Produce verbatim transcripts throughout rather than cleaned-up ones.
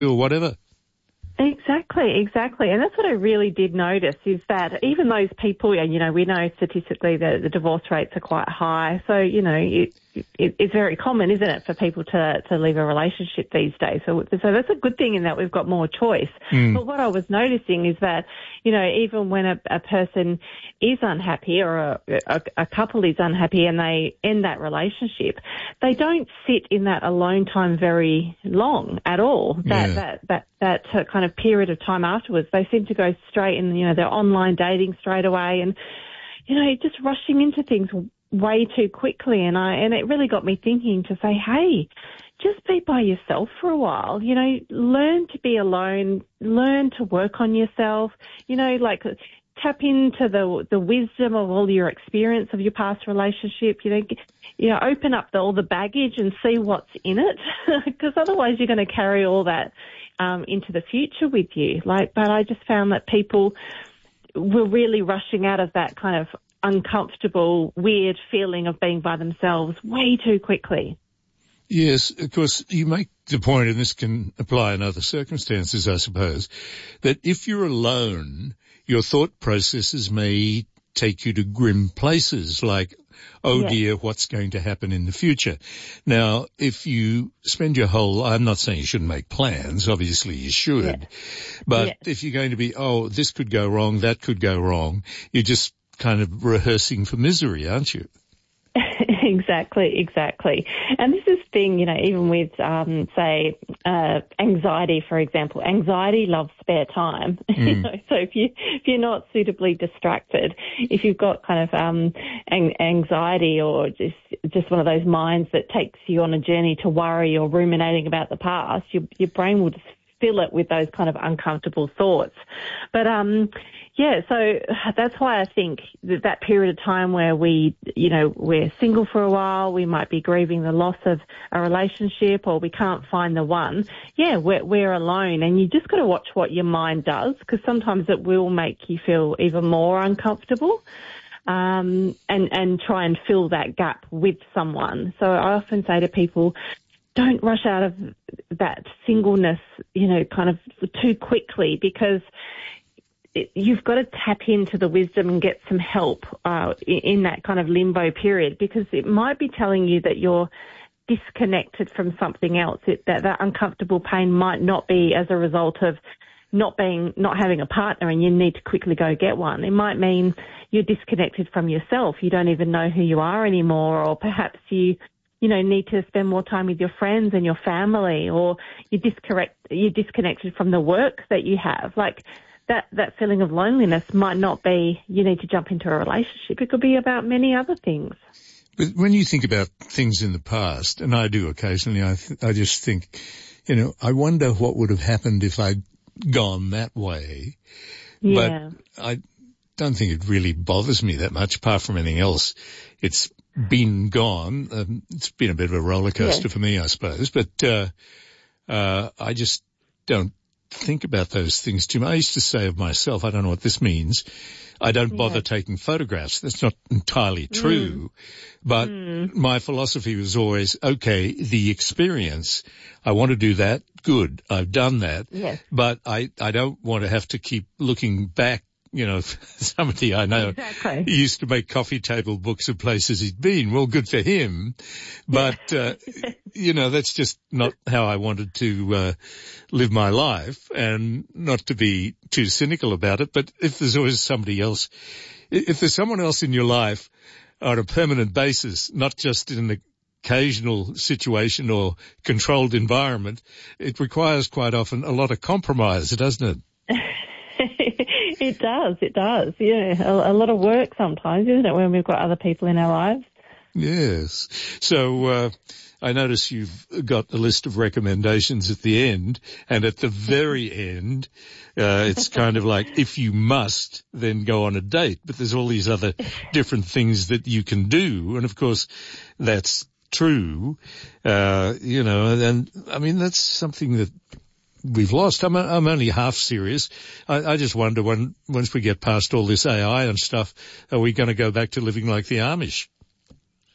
or whatever. Exactly, exactly. And that's what I really did notice is that even those people, and, you know, we know statistically that the divorce rates are quite high. So, you know, it, it, it's very common, isn't it, for people to, to leave a relationship these days. So, so that's a good thing in that we've got more choice. Mm. But what I was noticing is that, you know, even when a, a person is unhappy or a, a, a couple is unhappy and they end that relationship, they don't sit in that alone time very long at all. That, yeah. that, that, that uh, kind of period of time afterwards, they seem to go straight in, you know, they're online dating straight away and, you know, just rushing into things way too quickly. And I, and it really got me thinking to say, hey, just be by yourself for a while, you know, learn to be alone, learn to work on yourself, you know, like tap into the the wisdom of all your experience of your past relationship, you know, you know, open up the, all the baggage and see what's in it, because otherwise you're going to carry all that um, into the future with you. Like, but I just found that people were really rushing out of that kind of uncomfortable, weird feeling of being by themselves way too quickly. Yes, of course, you make the point, and this can apply in other circumstances, I suppose, that if you're alone, your thought processes may take you to grim places like, oh, yes. dear, what's going to happen in the future? Now, if you spend your whole, I'm not saying you shouldn't make plans, obviously you should, yes. but yes. if you're going to be, oh, this could go wrong, that could go wrong, you're just kind of rehearsing for misery, aren't you? Exactly, exactly. And this is the thing, you know, even with, um, say, uh, anxiety, for example. Anxiety loves spare time. Mm. You know, so if you if you're not suitably distracted, if you've got kind of um, an- anxiety or just just one of those minds that takes you on a journey to worry or ruminating about the past, your your brain will just fill it with those kind of uncomfortable thoughts. But um. Yeah, so that's why I think that that period of time where we, you know, we're single for a while, we might be grieving the loss of a relationship or we can't find the one. Yeah, we're, we're alone, and you just got to watch what your mind does, because sometimes it will make you feel even more uncomfortable. Um, and, and try and fill that gap with someone. So I often say to people, don't rush out of that singleness, you know, kind of too quickly, because you've got to tap into the wisdom and get some help uh, in that kind of limbo period, because it might be telling you that you're disconnected from something else. It, that that uncomfortable pain might not be as a result of not being, not having a partner and you need to quickly go get one. It might mean you're disconnected from yourself. You don't even know who you are anymore, or perhaps you, you know, need to spend more time with your friends and your family, or you're disconnect, you're disconnected from the work that you have. Like, That, that feeling of loneliness might not be you need to jump into a relationship. It could be about many other things. But when you think about things in the past, and I do occasionally, I, th- I just think, you know, I wonder what would have happened if I'd gone that way. Yeah. But I don't think it really bothers me that much, apart from anything else. It's been gone. Um, it's been a bit of a roller coaster yeah. for me, I suppose. But uh, uh, I just don't think about those things too much. I used to say of myself, I don't know what this means, I don't bother yeah. taking photographs. That's not entirely true, mm. but mm. my philosophy was always, okay, the experience, I want to do that, good, I've done that, yes. but I, I don't want to have to keep looking back. You know, somebody I know exactly. he used to make coffee table books of places he'd been. Well, good for him. But, uh, you know, that's just not how I wanted to uh, live my life, and not to be too cynical about it. But if there's always somebody else, if there's someone else in your life on a permanent basis, not just in an occasional situation or controlled environment, it requires quite often a lot of compromise, doesn't it? It does, it does. Yeah, a, a lot of work sometimes, isn't it, when we've got other people in our lives? Yes. So uh, I notice you've got a list of recommendations at the end, and at the very end, uh, it's kind of like, if you must, then go on a date. But there's all these other different things that you can do, and of course, that's true. Uh, you know, and I mean, that's something that we've lost. I'm, I'm only half serious. I, I just wonder, when once we get past all this A I and stuff, are we going to go back to living like the Amish?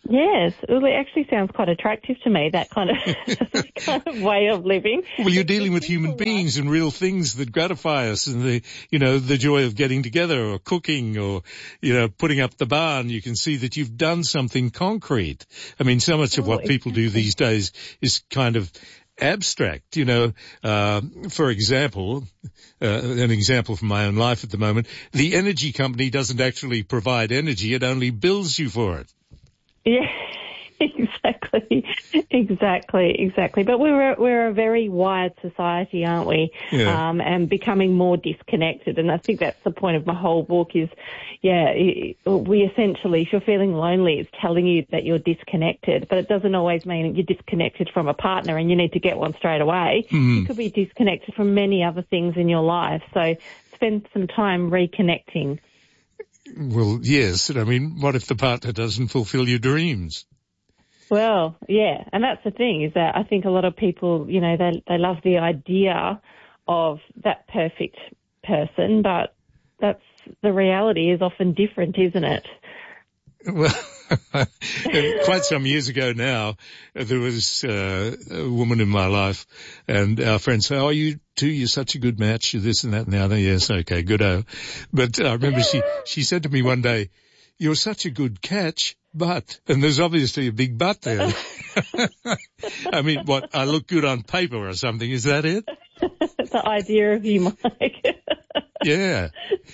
Yes, well, it actually sounds quite attractive to me, that kind of, that kind of way of living. Well, you're dealing with human beings and real things that gratify us, and the, you know, the joy of getting together or cooking or, you know, putting up the barn. You can see that you've done something concrete. I mean, so much of what people do these days is kind of abstract, you know. Uh, for example, uh, an example from my own life at the moment, the energy company doesn't actually provide energy, it only bills you for it. Yeah, exactly, exactly, exactly. But we're a, we're a very wired society, aren't we? Yeah. Um, and becoming more disconnected. And I think that's the point of my whole book is, yeah, we essentially, if you're feeling lonely, it's telling you that you're disconnected. But it doesn't always mean you're disconnected from a partner and you need to get one straight away. Mm. You could be disconnected from many other things in your life. So spend some time reconnecting. Well, yes. I mean, what if the partner doesn't fulfill your dreams? Well, yeah. And that's the thing is that I think a lot of people, you know, they they love the idea of that perfect person, but that's the reality is often different, isn't it? Well, quite some years ago now, there was uh, a woman in my life, and our friends say, "Oh, you two, you're such a good match. You're this and that and the other." Yes, okay, good-o. But I remember she she said to me one day, "You're such a good catch, but," and there's obviously a big but there. I mean, what? I look good on paper or something? Is that it? The idea of you, Mike. Yeah.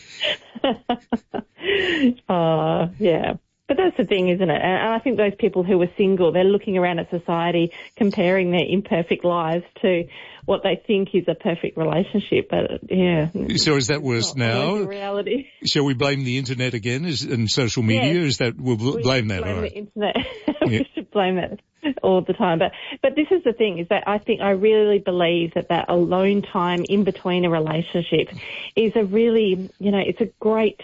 Oh, yeah. But that's the thing, isn't it? And I think those people who are single, they're looking around at society, comparing their imperfect lives to what they think is a perfect relationship. But, yeah. So is that worse now? The reality. Shall we blame the internet again is, and social media? Yes. Is that, we'll bl- we blame that, blame all right. the internet. Yeah. We should blame that all the time. But, but this is the thing, is that I think, I really believe that that alone time in between a relationship is a really, you know, it's a great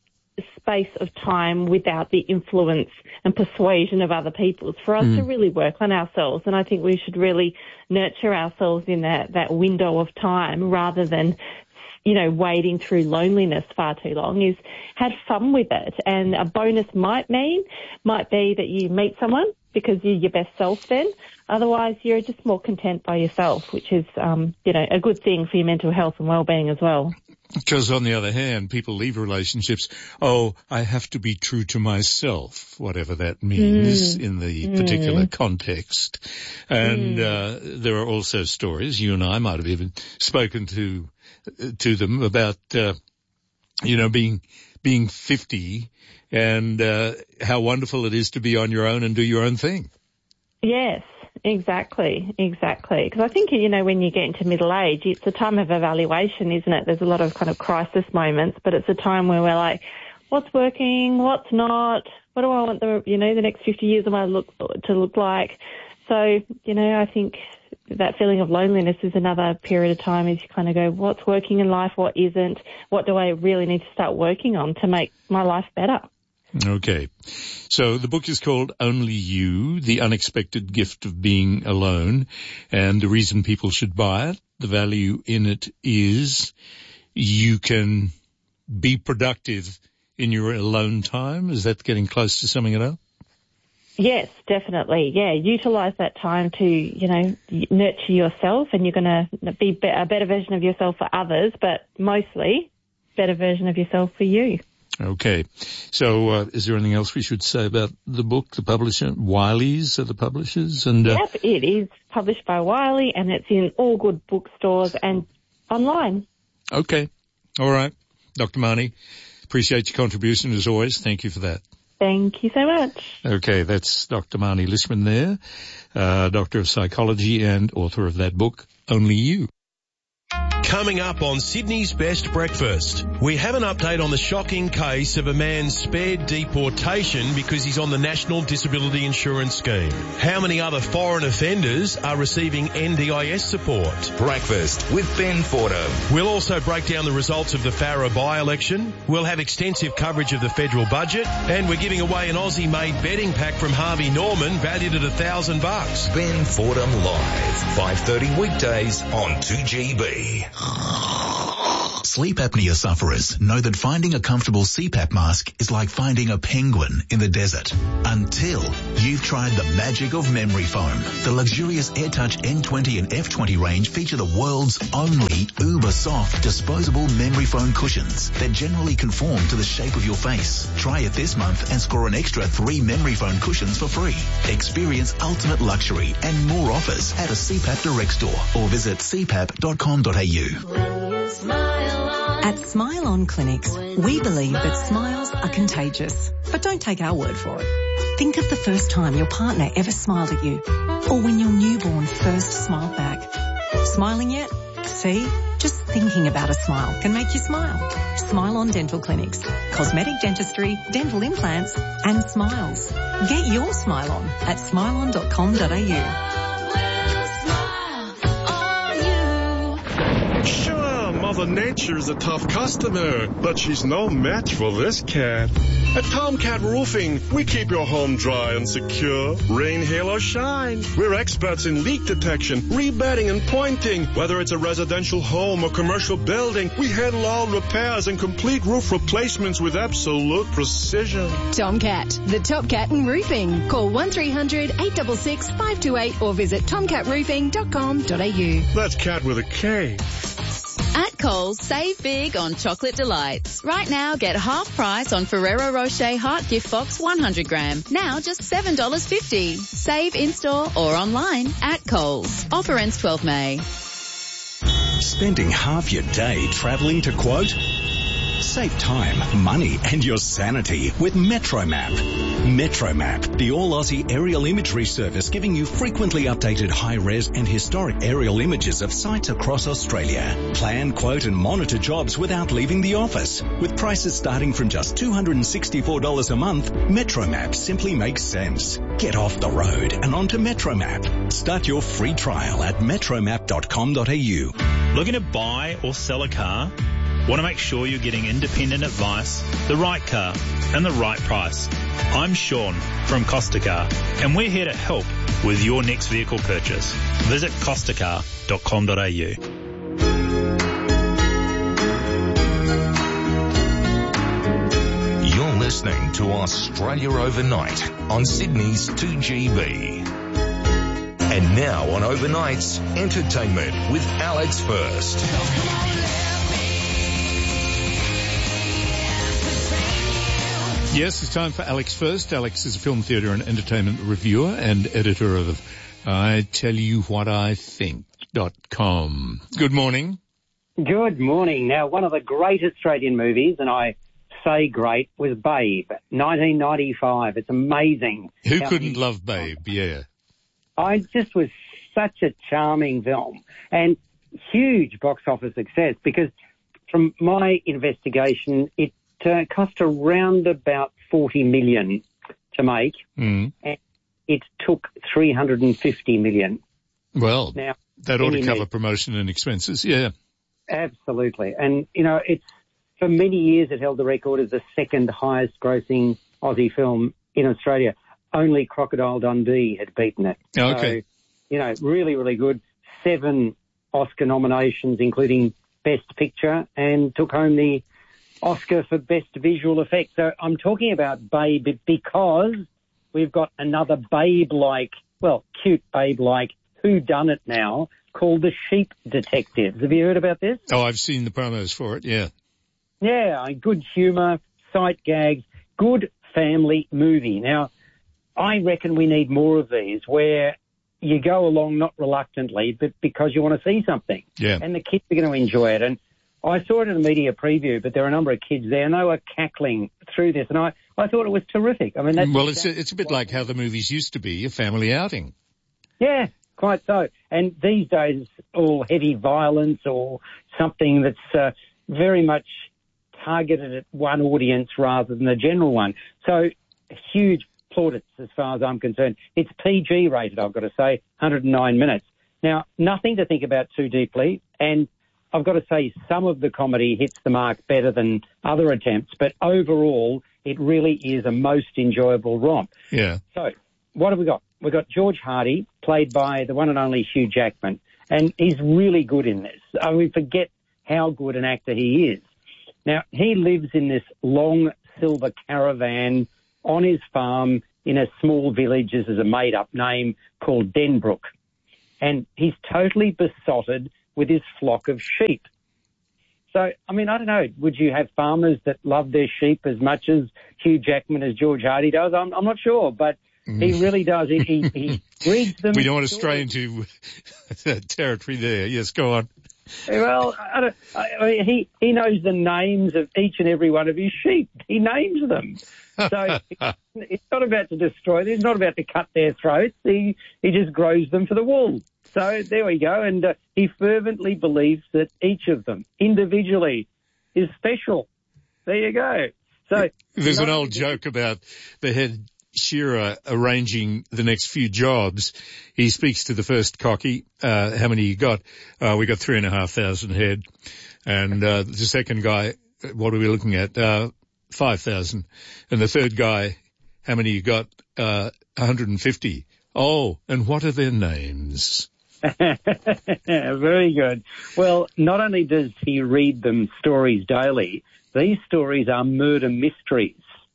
space of time without the influence and persuasion of other people. It's for us mm. to really work on ourselves, and I think we should really nurture ourselves in that, that window of time rather than, you know, wading through loneliness far too long. Is have fun with it. And a bonus might mean, might be that you meet someone because you're your best self then. Otherwise, you're just more content by yourself, which is, um, you know, a good thing for your mental health and well-being as well. Because on the other hand, people leave relationships, oh, I have to be true to myself, whatever that means mm. in the mm. particular context. And mm. uh, there are also stories, you and I might have even spoken to to them about, uh, you know, being being fifty and uh, how wonderful it is to be on your own and do your own thing. Yes. Exactly, exactly. Because I think, you know, when you get into middle age, it's a time of evaluation, isn't it? There's a lot of kind of crisis moments, but it's a time where we're like, what's working, what's not, what do I want the, you know, the next fifty years of my look to look like? So, you know, I think that feeling of loneliness is another period of time as you kind of go, what's working in life, what isn't, what do I really need to start working on to make my life better? Okay. So the book is called Only You, The Unexpected Gift of Being Alone, and the reason people should buy it, the value in it is you can be productive in your alone time. Is that getting close to summing it up? Yes, definitely. Yeah, utilise that time to, you know, nurture yourself, and you're going to be a better version of yourself for others, but mostly better version of yourself for you. Okay. So, uh, is there anything else we should say about the book, the publisher? Wiley's are the publishers? And, uh, Yep, it is published by Wiley, and it's in all good bookstores and online. Okay. All right. Doctor Marnie, appreciate your contribution as always. Thank you for that. Thank you so much. Okay, that's Doctor Marnie Lishman there, uh, Doctor of Psychology and author of that book, Only You. Coming up on Sydney's Best Breakfast, we have an update on the shocking case of a man spared deportation because he's on the National Disability Insurance Scheme. How many other foreign offenders are receiving N D I S support? Breakfast with Ben Fordham. We'll also break down the results of the Farrer by-election. We'll have extensive coverage of the federal budget, and we're giving away an Aussie-made betting pack from Harvey Norman valued at a thousand bucks. Ben Fordham Live, five thirty weekdays on two G B. Sleep apnea sufferers know that finding a comfortable C PAP mask is like finding a penguin in the desert. Until you've tried the magic of memory foam. The luxurious AirTouch N twenty and F twenty range feature the world's only uber soft disposable memory foam cushions that generally conform to the shape of your face. Try it this month and score an extra three memory foam cushions for free. Experience ultimate luxury and more offers at a C PAP Direct store or visit c pap dot com dot a u. At Smile On Clinics, we believe that smiles are contagious. But don't take our word for it. Think of the first time your partner ever smiled at you, or when your newborn first smiled back. Smiling yet? See? Just thinking about a smile can make you smile. Smile On Dental Clinics. Cosmetic dentistry, dental implants, and smiles. Get your smile on at smile on dot com dot a u. Mother Nature's a tough customer, but she's no match for this cat. At Tomcat Roofing, we keep your home dry and secure, rain, hail, or shine. We're experts in leak detection, rebedding, and pointing. Whether it's a residential home or commercial building, we handle all repairs and complete roof replacements with absolute precision. Tomcat, the top cat in roofing. Call one three hundred, eight six six, five two eight or visit tomcat roofing dot com dot a u. That's cat with a K. At Coles, save big on chocolate delights. Right now, get half price on Ferrero Rocher Heart Gift Box one hundred gram. Now just seven dollars fifty. Save in-store or online at Coles. Offer ends twelfth of May. Spending half your day travelling to quote? Save time, money and your sanity with MetroMap. MetroMap, the all-Aussie aerial imagery service giving you frequently updated high-res and historic aerial images of sites across Australia. Plan, quote and monitor jobs without leaving the office. With prices starting from just two hundred sixty-four dollars a month, MetroMap simply makes sense. Get off the road and onto MetroMap. Start your free trial at metromap dot com dot a u. Looking to buy or sell a car? Want to make sure you're getting independent advice, the right car, and the right price. I'm Sean from Costa Car, and we're here to help with your next vehicle purchase. Visit costa car dot com dot a u. You're listening to Australia Overnight on Sydney's two G B. And now on Overnight's Entertainment with Alex First. Yes, it's time for Alex First. Alex is a film, theatre and entertainment reviewer and editor of I Tell You What I Think dot com. Good morning. Good morning. Now, one of the great Australian movies, and I say great, was Babe, nineteen ninety-five. It's amazing. Who couldn't love Babe? Yeah. I just was such a charming film and huge box office success because from my investigation, it uh, cost around about forty million to make, mm. and it took three hundred fifty million. Well, now, that ought to cover promotion and expenses, yeah. Absolutely. And, you know, it's for many years it held the record as the second highest grossing Aussie film in Australia. Only Crocodile Dundee had beaten it. Okay. So, you know, really, really good. Seven Oscar nominations, including Best Picture, and took home the Oscar for Best Visual Effects. So I'm talking about Babe because we've got another Babe-like, well, cute Babe-like whodunit now called The Sheep Detectives. Have you heard about this? Oh, I've seen the promos for it, yeah. Yeah, good humour, sight gags, good family movie. Now, I reckon we need more of these where you go along not reluctantly, but because you want to see something. Yeah. And the kids are going to enjoy it. And I saw it in a media preview, but there are a number of kids there, and they were cackling through this, and I, I thought it was terrific. I mean, that's well, it's a, it's a bit like how the movies used to be, a family outing. Yeah, quite so. And these days, it's all heavy violence or something that's uh, very much targeted at one audience rather than the general one. So, huge plaudits as far as I'm concerned. It's P G rated, I've got to say, one hundred nine minutes. Now, nothing to think about too deeply, and I've got to say some of the comedy hits the mark better than other attempts, but overall, it really is a most enjoyable romp. Yeah. So, what have we got? We've got George Hardy, played by the one and only Hugh Jackman, and he's really good in this. I mean, forget how good an actor he is. Now, he lives in this long silver caravan on his farm in a small village. This is a made-up name called Denbrook. And he's totally besotted with his flock of sheep. So, I mean, I don't know, would you have farmers that love their sheep as much as Hugh Jackman, as George Hardy does? I'm, I'm not sure, but he really does. He, he, he breeds them. We don't want to stray into territory there. Yes, go on. Well, I don't, I mean, he, he knows the names of each and every one of his sheep. He names them. So it's not about to destroy them. It's not about to cut their throats. He, he just grows them for the wool. So there we go. And uh, he fervently believes that each of them individually is special. There you go. So there's an old joke about the head shearer arranging the next few jobs. He speaks to the first cocky, uh, how many you got? Uh, we got three and a half thousand head. And, uh, the second guy, what are we looking at? Uh, five thousand. And the third guy, how many you got? Uh, one hundred fifty. Oh, and what are their names? Very good. Well, not only does he read them stories daily, these stories are murder mysteries.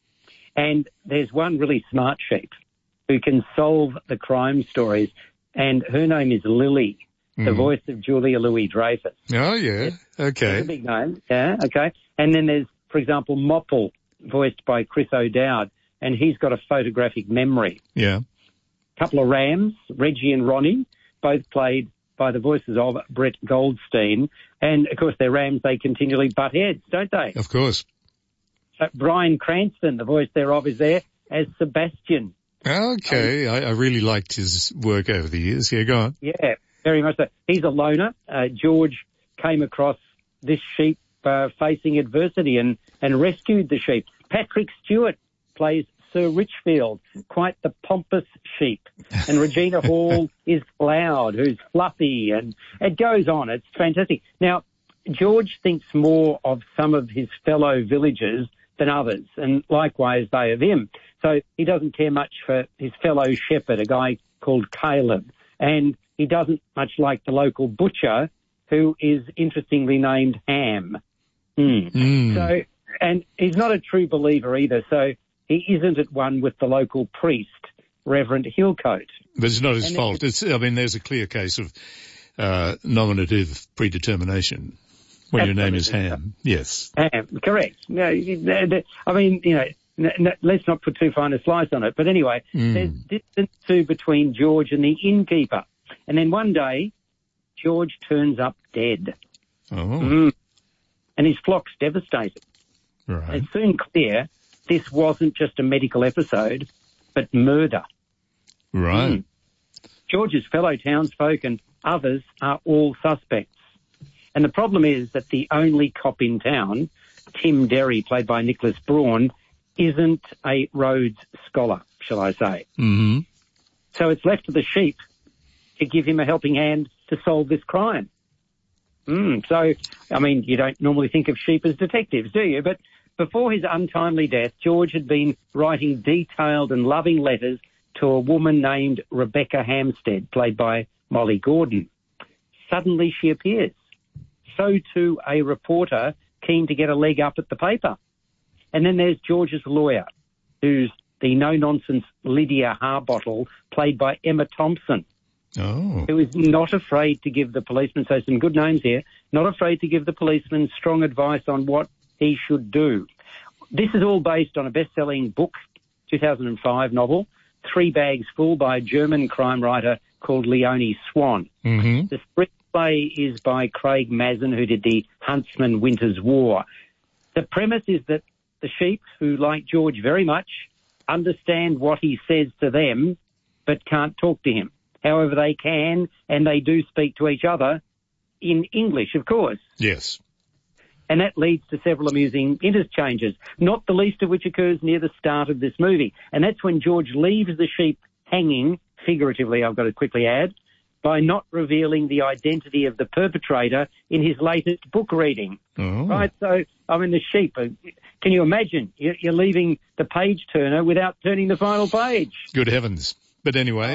And there's one really smart sheep who can solve the crime stories, and her name is Lily, mm. the voice of Julia Louis-Dreyfus. Oh, yeah. Okay. That's a big name. Yeah, okay. And then there's, for example, Mopple, voiced by Chris O'Dowd, and he's got a photographic memory. Yeah. A couple of rams, Reggie and Ronnie, both played by the voices of Brett Goldstein. And, of course, they're rams, they continually butt heads, don't they? Of course. So Bryan Cranston, the voice thereof, is there as Sebastian. Okay. Um, I, I really liked his work over the years. Yeah, go on. Yeah, very much so. He's a loner. Uh, George came across this sheep uh, facing adversity and, and rescued the sheep. Patrick Stewart plays Sir Richfield, quite the pompous sheep. And Regina Hall is Cloud, who's fluffy, and it goes on. It's fantastic. Now, George thinks more of some of his fellow villagers than others, and likewise they of him. So he doesn't care much for his fellow shepherd, a guy called Caleb, and he doesn't much like the local butcher, who is interestingly named Ham. Mm. Mm. So, and he's not a true believer either, so he isn't at one with the local priest, Reverend Hillcoat. But it's not his and fault. It's, I mean, there's a clear case of uh, nominative predetermination when your name is Ham. Yes. Ham, correct. No, I mean, you know, n- n- let's not put too fine a slice on it. But anyway, mm. there's distance too between George and the innkeeper. And then one day, George turns up dead. Oh. Mm. And his flock's devastated. Right. It's soon clear this wasn't just a medical episode, but murder. Right. Mm. George's fellow townsfolk and others are all suspects. And the problem is that the only cop in town, Tim Derry, played by Nicholas Braun, isn't a Rhodes Scholar, shall I say. Mm-hmm. So it's left to the sheep to give him a helping hand to solve this crime. Mm, so, I mean, you don't normally think of sheep as detectives, do you? But before his untimely death, George had been writing detailed and loving letters to a woman named Rebecca Hampstead, played by Molly Gordon. Suddenly she appears. So too a reporter keen to get a leg up at the paper. And then there's George's lawyer, who's the no-nonsense Lydia Harbottle, played by Emma Thompson, oh. who is not afraid to give the policeman, so some good names here, not afraid to give the policeman strong advice on what he should do. This is all based on a best-selling book, two thousand five novel, Three Bags Full, by a German crime writer called Leonie Swan. Mm-hmm. The screenplay is by Craig Mazin, who did the Huntsman Winter's War. The premise is that the sheep, who like George very much, understand what he says to them, but can't talk to him. However, they can, and they do speak to each other in English, of course. Yes. And that leads to several amusing interchanges, not the least of which occurs near the start of this movie. And that's when George leaves the sheep hanging, figuratively, I've got to quickly add, by not revealing the identity of the perpetrator in his latest book reading. Oh. Right? So, I mean, the sheep, can you imagine? You're leaving the page turner without turning the final page. Good heavens. But anyway, oh,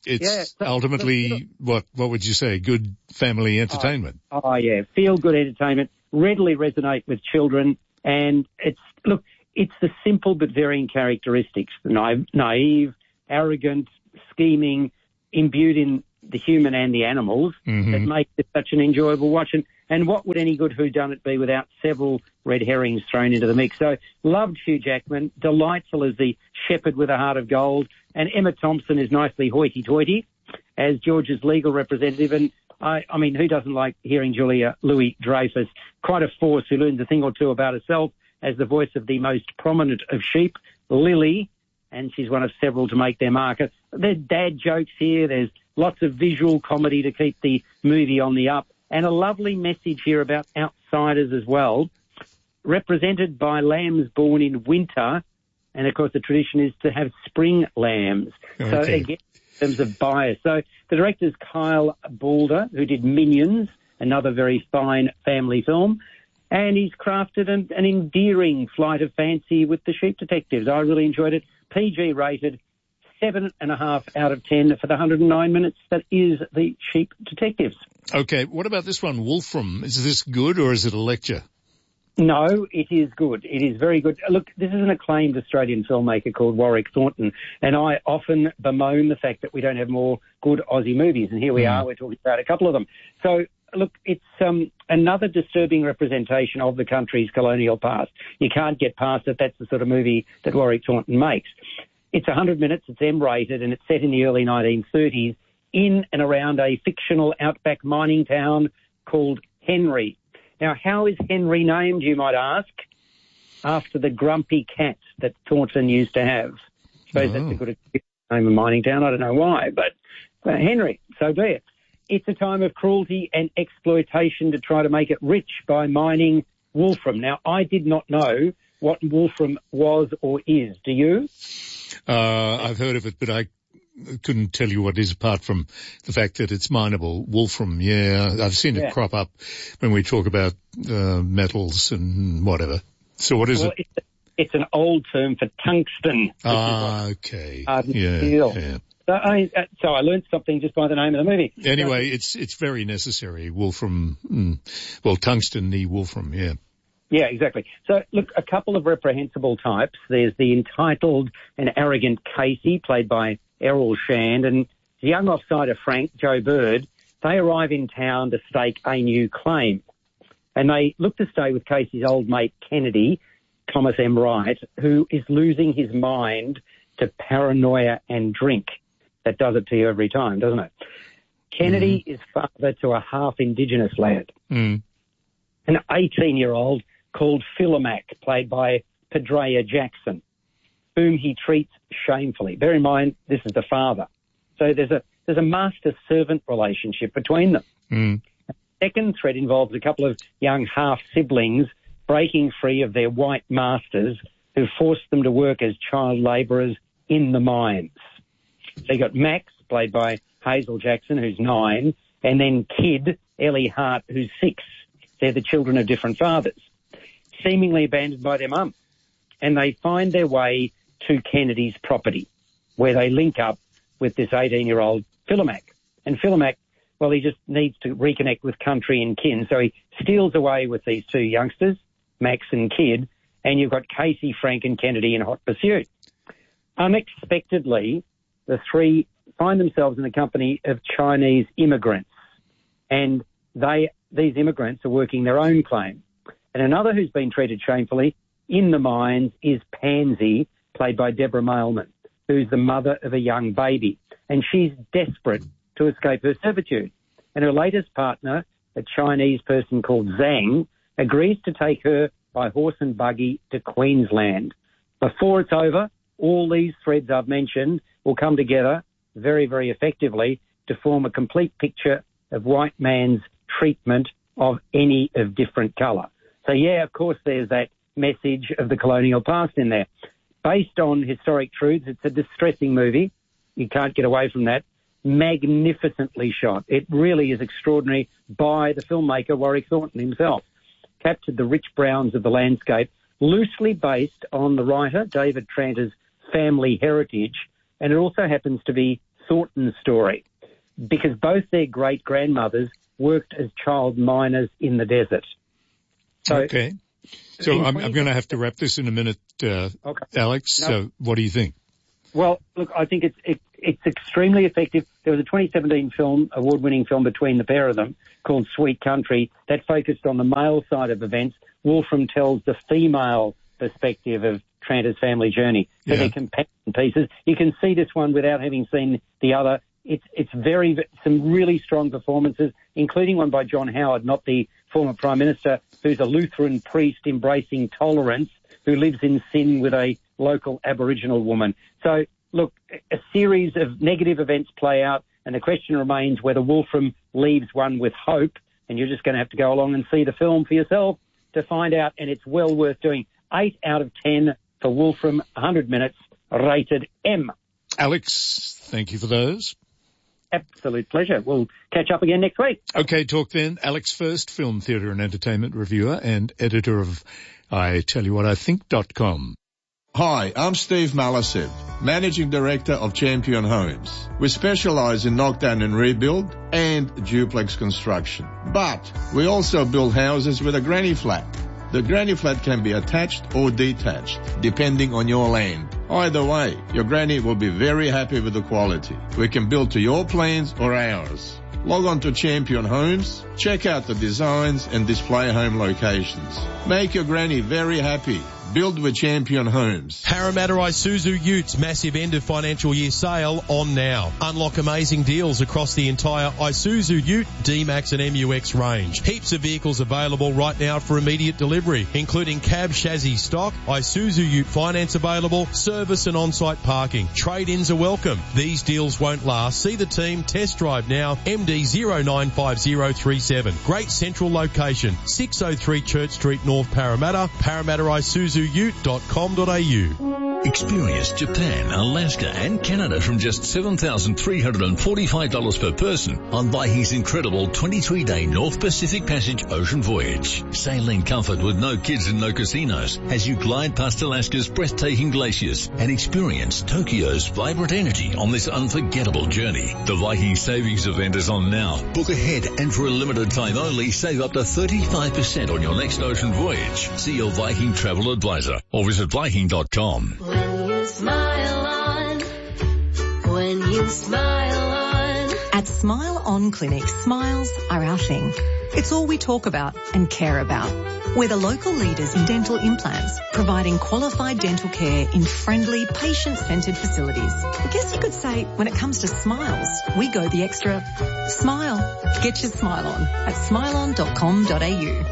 It's yeah, so, ultimately, so, what what would you say, good family entertainment? Oh, oh yeah, feel-good entertainment, readily resonate with children, and it's, look, it's the simple but varying characteristics, the naive, naive arrogant, scheming, imbued in the human and the animals mm-hmm. that make it such an enjoyable watch. And, and what would any good whodunit be without several red herrings thrown into the mix? So loved Hugh Jackman, delightful as the shepherd with a heart of gold, and Emma Thompson is nicely hoity-toity as George's legal representative. And I, I mean, who doesn't like hearing Julia Louis-Dreyfus, quite a force who learns a thing or two about herself as the voice of the most prominent of sheep, Lily, and she's one of several to make their mark. There's dad jokes here. There's lots of visual comedy to keep the movie on the up, and a lovely message here about outsiders as well, represented by lambs born in winter. And, of course, the tradition is to have spring lambs. Okay. So, again, in terms of bias. So the director's Kyle Balder, who did Minions, another very fine family film, and he's crafted an, an endearing flight of fancy with the sheep detectives. I really enjoyed it. P G rated, seven and a half out of ten for the one hundred nine minutes that is the Sheep Detectives. Okay, what about this one, Wolfram? Is this good or is it a lecture? No, it is good. It is very good. Look, this is an acclaimed Australian filmmaker called Warwick Thornton, and I often bemoan the fact that we don't have more good Aussie movies, and here we mm. are, we're talking about a couple of them. So, look, it's um, another disturbing representation of the country's colonial past. You can't get past it. That's the sort of movie that Warwick Thornton makes. It's one hundred minutes, it's M-rated, and it's set in the early nineteen thirties in and around a fictional outback mining town called Henry. Now, how is Henry named, you might ask? After the grumpy cat that Thornton used to have. I suppose oh. that's a good name of mining town. I don't know why, but uh, Henry, so be it. It's a time of cruelty and exploitation to try to make it rich by mining wolfram. Now, I did not know what wolfram was or is. Do you? Uh, I've heard of it, but I couldn't tell you what it is apart from the fact that it's mineable. Wolfram, yeah, I've seen yeah. it crop up when we talk about uh, metals and whatever. So what is well, it? It's, it's an old term for tungsten. Ah, okay. Yeah, yeah. So I, uh, so I learned something just by the name of the movie. Anyway, it's it's very necessary. Wolfram, mm, well, tungsten, the wolfram, yeah. Yeah, exactly. So, look, a couple of reprehensible types. There's the entitled and arrogant Casey, played by Errol Shand, and the young offsider Frank, Joe Bird. They arrive in town to stake a new claim. And they look to stay with Casey's old mate Kennedy, Thomas M. Wright, who is losing his mind to paranoia and drink. That does it to you every time, doesn't it? Kennedy mm. is father to a half-Indigenous lad. Mm. An eighteen-year-old called Philomac, played by Pedrea Jackson, whom he treats shamefully. Bear in mind, this is the father. So there's a there's a master-servant relationship between them. Mm. The second thread involves a couple of young half-siblings breaking free of their white masters who forced them to work as child labourers in the mines. So you got Max, played by Hazel Jackson, who's nine, and then Kid, Ellie Hart, who's six. They're the children of different fathers, seemingly abandoned by their mum. And they find their way to Kennedy's property, where they link up with this eighteen-year-old Philomac. And Philomac, well, he just needs to reconnect with country and kin, so he steals away with these two youngsters, Max and Kid, and you've got Casey, Frank and Kennedy in hot pursuit. Unexpectedly, the three find themselves in the company of Chinese immigrants, and they these immigrants are working their own claim. And another who's been treated shamefully in the mines is Pansy, played by Deborah Mailman, who's the mother of a young baby. And she's desperate to escape her servitude. And her latest partner, a Chinese person called Zhang, agrees to take her by horse and buggy to Queensland. Before it's over, all these threads I've mentioned will come together very, very effectively to form a complete picture of white man's treatment of any of different colour. So, yeah, of course, there's that message of the colonial past in there. Based on historic truths, it's a distressing movie. You can't get away from that. Magnificently shot. It really is extraordinary by the filmmaker Warwick Thornton himself. Captured the rich browns of the landscape, loosely based on the writer David Tranter's family heritage, and it also happens to be Thornton story, because both their great-grandmothers worked as child miners in the desert. So, okay. So I'm, I'm going to have to wrap this in a minute, uh, okay. Alex. No. So what do you think? Well, look, I think it's it, it's extremely effective. There was a twenty seventeen film, award-winning film between the pair of them called Sweet Country that focused on the male side of events. Wolfram tells the female perspective of Tranter's family journey. So yeah. They're companion pieces. You can see this one without having seen the other. It's it's very some really strong performances, including one by John Howard, not the former Prime Minister, who's a Lutheran priest embracing tolerance, who lives in sin with a local Aboriginal woman. So, look, a series of negative events play out, and the question remains whether Wolfram leaves one with hope, and you're just going to have to go along and see the film for yourself to find out, and it's well worth doing. Eight out of ten for Wolfram, one hundred minutes, rated M. Alex, thank you for those. Absolute pleasure. We'll catch up again next week. Okay, talk then. Alex First, film, theatre and entertainment reviewer and editor of I Tell You What I Think dot com. Hi, I'm Steve Malasev, Managing Director of Champion Homes. We specialise in knockdown and rebuild and duplex construction. But we also build houses with a granny flat. The granny flat can be attached or detached, depending on your land. Either way, your granny will be very happy with the quality. We can build to your plans or ours. Log on to Champion Homes, check out the designs and display home locations. Make your granny very happy. Build with Champion Homes. Parramatta Isuzu Utes massive end of financial year sale on now. Unlock amazing deals across the entire Isuzu Ute, D-Max and M U X range. Heaps of vehicles available right now for immediate delivery, including cab chassis stock, Isuzu Ute finance available, service and on-site parking. Trade-ins are welcome. These deals won't last. See the team, test drive now, M D zero nine five zero three seven. Great central location, six oh three Church Street, North Parramatta, Parramatta Isuzu ute dot com dot a u. Experience Japan, Alaska and Canada from just seven thousand three hundred forty-five dollars per person on Viking's incredible twenty-three day North Pacific Passage ocean voyage. Sail in comfort with no kids and no casinos as you glide past Alaska's breathtaking glaciers and experience Tokyo's vibrant energy on this unforgettable journey. The Viking Savings Event is on now. Book ahead and for a limited time only save up to thirty-five percent on your next ocean voyage. See your Viking travel advisor or visit Viking dot com. When you smile on, when you smile on. At Smile On Clinic, smiles are our thing. It's all we talk about and care about. We're the local leaders in dental implants, providing qualified dental care in friendly, patient-centred facilities. I guess you could say, when it comes to smiles, we go the extra smile. Get your smile on at smile on dot com dot a u.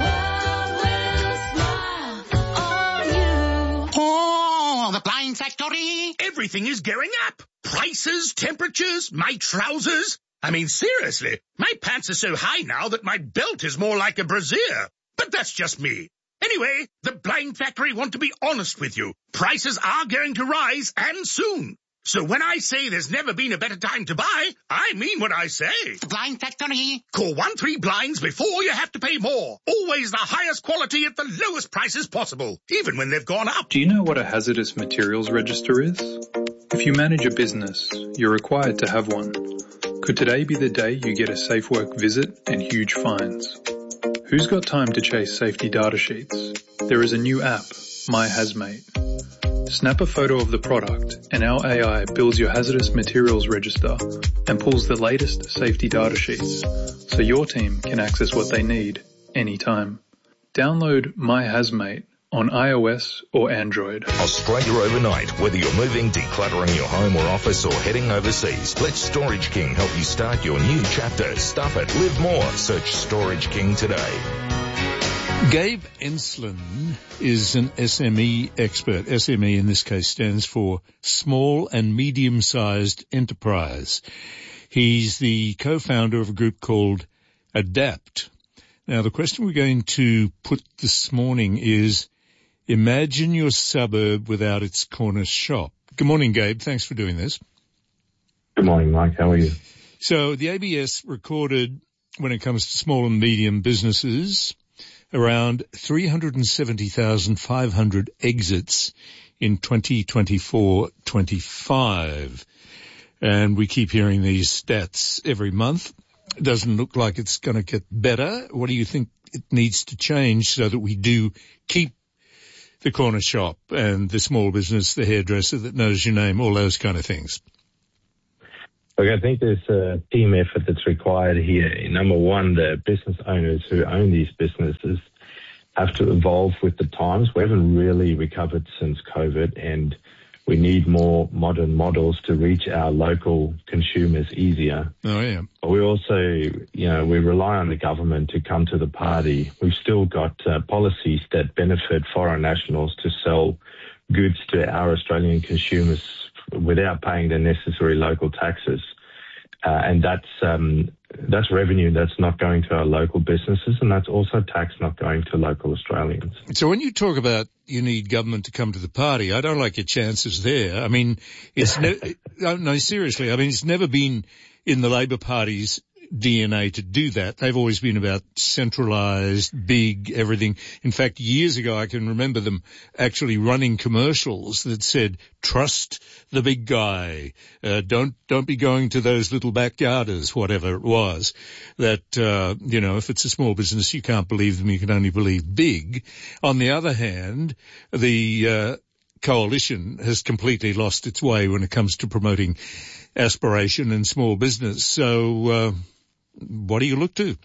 The Blind Factory. Everything is going up. Prices, temperatures, my trousers. I mean, seriously, my pants are so high now that my belt is more like a brassiere. But that's just me. Anyway, the Blind Factory want to be honest with you. Prices are going to rise, and soon. So when I say there's never been a better time to buy, I mean what I say. The Blind Factory. Call one three blinds before you have to pay more. Always the highest quality at the lowest prices possible, even when they've gone up. Do you know what a hazardous materials register is? If you manage a business, you're required to have one. Could today be the day you get a safe work visit and huge fines? Who's got time to chase safety data sheets? There is a new app, My Hazmate. Snap a photo of the product and our A I builds your hazardous materials register and pulls the latest safety data sheets so your team can access what they need anytime. Download My Hazmate on iOS or Android. Australia overnight. Whether you're moving, decluttering your home or office or heading overseas, let Storage King help you start your new chapter. Stuff it. Live more. Search Storage King today. Gabe Ensslin is an S M E expert. S M E in this case stands for Small and Medium-Sized Enterprise. He's the co-founder of a group called Adapt. Now, the question we're going to put this morning is, imagine your suburb without its corner shop. Good morning, Gabe. Thanks for doing this. Good morning, Mike. How are you? So the A B S recorded, when it comes to small and medium businesses, around three hundred seventy thousand five hundred exits in twenty twenty-four twenty-five. And we keep hearing these stats every month. It doesn't look like it's going to get better. What do you think it needs to change so that we do keep the corner shop and the small business, the hairdresser that knows your name, all those kind of things? Look, I think there's a team effort that's required here. Number one, the business owners who own these businesses have to evolve with the times. We haven't really recovered since COVID, and we need more modern models to reach our local consumers easier. Oh, yeah. But we also, you know, we rely on the government to come to the party. We've still got uh, policies that benefit foreign nationals to sell goods to our Australian consumers without paying the necessary local taxes. Uh, and that's um, that's revenue that's not going to our local businesses, and that's also tax not going to local Australians. So when you talk about you need government to come to the party, I don't like your chances there. I mean, it's ne- no, seriously, I mean, it's never been in the Labor Party's D N A to do that. They've always been about centralised, big, everything. In fact, years ago, I can remember them actually running commercials that said, trust the big guy. Uh, don't, don't be going to those little backyarders, whatever it was. That, uh, you know, if it's a small business, you can't believe them. You can only believe big. On the other hand, the, uh, coalition has completely lost its way when it comes to promoting aspiration and small business. So, uh, what do you look to?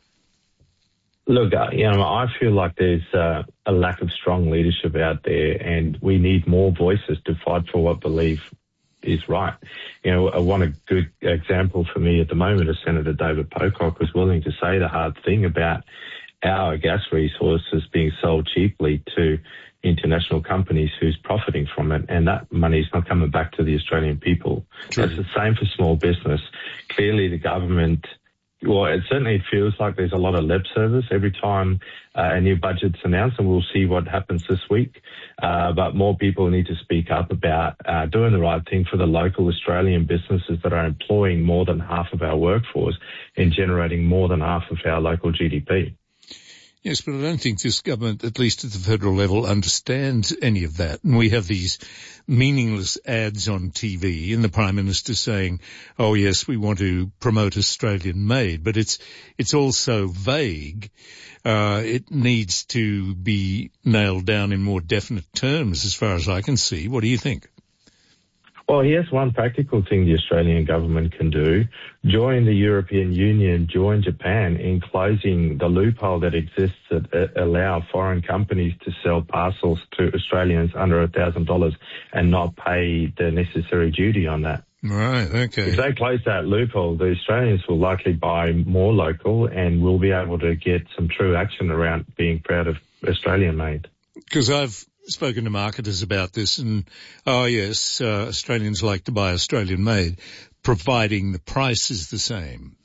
Look, uh, you know, I feel like there's uh, a lack of strong leadership out there, and we need more voices to fight for what belief is right. You know, uh, one a good example for me at the moment is Senator David Pocock was willing to say the hard thing about our gas resources being sold cheaply to international companies who's profiting from it, and that money is not coming back to the Australian people. True. It's the same for small business. Clearly the government, well, it certainly feels like there's a lot of lip service every time uh, a new budget's announced, and we'll see what happens this week. Uh, but more people need to speak up about uh, doing the right thing for the local Australian businesses that are employing more than half of our workforce and generating more than half of our local G D P. Yes, but I don't think this government, at least at the federal level, understands any of that. And we have these meaningless ads on T V and the Prime Minister saying, oh, yes, we want to promote Australian made. But it's it's all so vague. Uh, it needs to be nailed down in more definite terms as far as I can see. What do you think? Well, here's one practical thing the Australian government can do. Join the European Union, join Japan in closing the loophole that exists that allow foreign companies to sell parcels to Australians under one thousand dollars and not pay the necessary duty on that. Right, okay. If they close that loophole, the Australians will likely buy more local, and we'll be able to get some true action around being proud of Australian made. Because I've spoken to marketers about this, and oh yes, uh, Australians like to buy Australian made, providing the price is the same.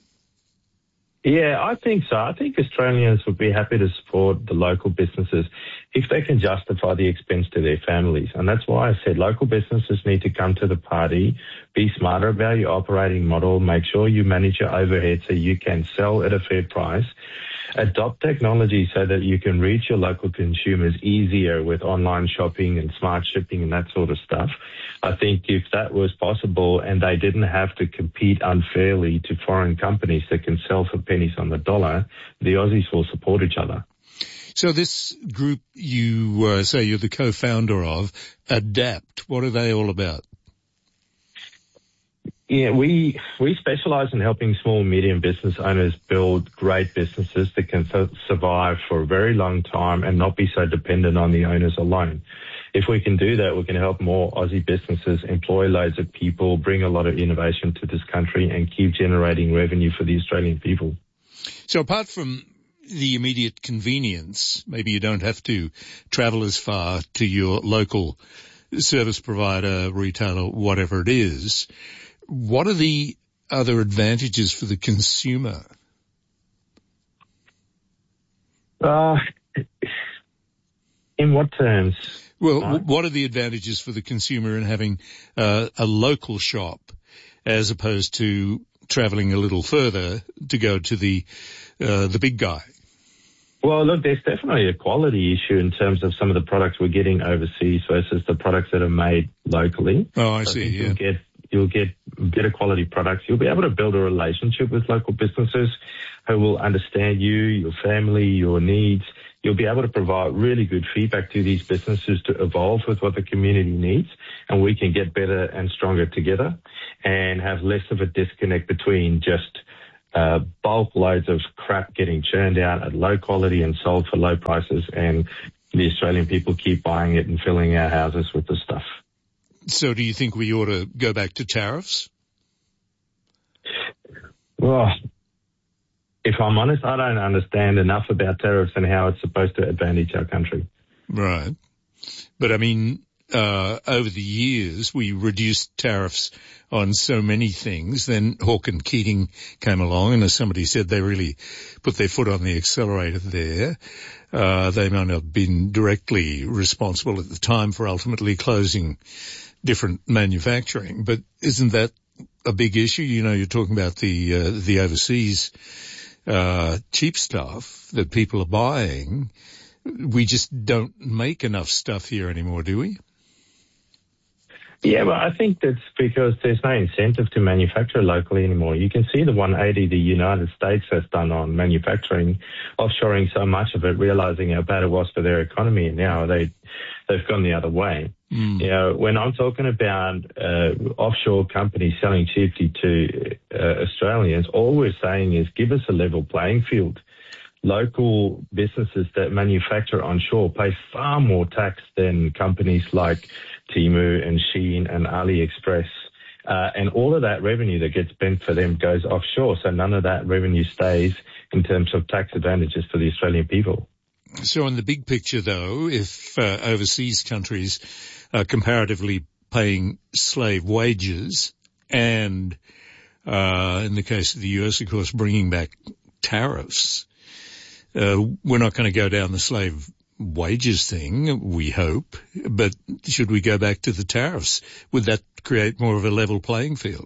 Yeah, I think so. I think Australians would be happy to support the local businesses if they can justify the expense to their families. And that's why I said local businesses need to come to the party, be smarter about your operating model, make sure you manage your overhead so you can sell at a fair price. Adopt technology so that you can reach your local consumers easier with online shopping and smart shipping and that sort of stuff. I think if that was possible and they didn't have to compete unfairly to foreign companies that can sell for pennies on the dollar, the Aussies will support each other. So this group you uh, say you're the co-founder of, Adapt, what are they all about? Yeah, we we specialise in helping small and medium business owners build great businesses that can su- survive for a very long time and not be so dependent on the owners alone. If we can do that, we can help more Aussie businesses employ loads of people, bring a lot of innovation to this country and keep generating revenue for the Australian people. So apart from the immediate convenience, maybe you don't have to travel as far to your local service provider, retailer, whatever it is, what are the other advantages for the consumer? Uh, in what terms? Well, no. What are the advantages for the consumer in having uh, a local shop as opposed to travelling a little further to go to the uh, the big guy? Well, look, there's definitely a quality issue in terms of some of the products we're getting overseas versus the products that are made locally. Oh, I so see, I yeah. You'll get, You'll get better quality products. You'll be able to build a relationship with local businesses who will understand you, your family, your needs. You'll be able to provide really good feedback to these businesses to evolve with what the community needs, and we can get better and stronger together and have less of a disconnect between just uh, bulk loads of crap getting churned out at low quality and sold for low prices, and the Australian people keep buying it and filling our houses with the stuff. So do you think we ought to go back to tariffs? Well, if I'm honest, I don't understand enough about tariffs and how it's supposed to advantage our country. Right. But I mean, uh, over the years, we reduced tariffs on so many things. Then Hawke and Keating came along, and as somebody said, they really put their foot on the accelerator there. Uh, they might not have been directly responsible at the time for ultimately closing different manufacturing, but isn't that a big issue? You know, you're talking about the, uh, the overseas, uh, cheap stuff that people are buying. We just don't make enough stuff here anymore, do we? Yeah, well, I think that's because there's no incentive to manufacture locally anymore. You can see the one eighty the United States has done on manufacturing, offshoring so much of it, realizing how bad it was for their economy, and now they, they've gone the other way. Mm. You know, when I'm talking about uh, offshore companies selling cheaply to uh, Australians, all we're saying is give us a level playing field. Local businesses that manufacture onshore pay far more tax than companies like Temu and Shein and AliExpress. Uh, and all of that revenue that gets spent for them goes offshore, so none of that revenue stays in terms of tax advantages for the Australian people. So in the big picture, though, if uh, overseas countries are comparatively paying slave wages and, uh, in the case of the U S, of course, bringing back tariffs, uh, we're not going to go down the slave wages thing, we hope, but should we go back to the tariffs? Would that create more of a level playing field?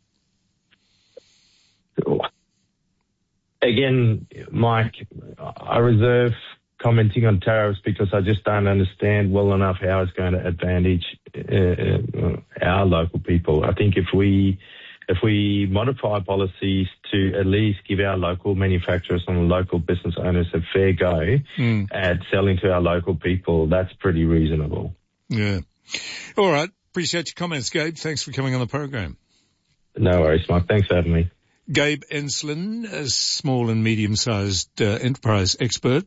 Again, Mike, I reserve commenting on tariffs because I just don't understand well enough how it's going to advantage uh, our local people. I think if we if we modify policies to at least give our local manufacturers and local business owners a fair go mm. at selling to our local people, that's pretty reasonable. Yeah. All right. Appreciate your comments, Gabe. Thanks for coming on the program. No worries, Mike. Thanks for having me. Gabe Enslin, a small and medium-sized uh, enterprise expert